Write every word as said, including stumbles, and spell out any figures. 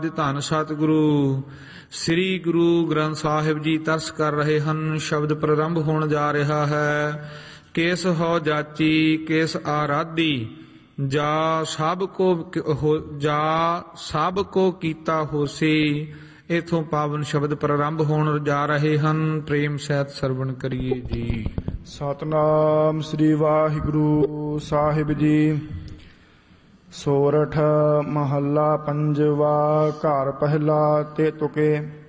ਧੰਨ ਸਤਿਗੁਰੂ ਸ੍ਰੀ ਗੁਰੂ ਗ੍ਰੰਥ ਸਾਹਿਬ ਜੀ ਤਰਸ ਕਰ ਰਹੇ ਹਨ। ਸ਼ਬਦ ਪ੍ਰਾਰੰਭ ਹੋਣ ਜਾ ਰਿਹਾ ਹੈ। ਕਿਸ ਹੋ ਜਾਚੀ ਕਿਸ ਆਰਾਧੀ, ਜਾ ਸਭ ਕੋ ਜਾ ਸਭ ਕੋ ਕੀਤਾ ਹੋਸੀ। ਇਥੋਂ ਪਾਵਨ ਸ਼ਬਦ ਪ੍ਰਾਰੰਭ ਹੋਣ ਜਾ ਰਹੇ ਹਨ। ਪ੍ਰੇਮ ਸਹਿਤ ਸਰਵਣ ਕਰੀਏ ਜੀ। ਸਤਿਨਾਮ ਸ੍ਰੀ ਵਾਹਿਗੁਰੂ ਸਾਹਿਬ ਜੀ। ਸੋਰਠ ਮਹੱਲਾ ਪੰਜਵਾ। ਘਰ ਪਹਿਲਾ ਤੇ ਤੁਕੇ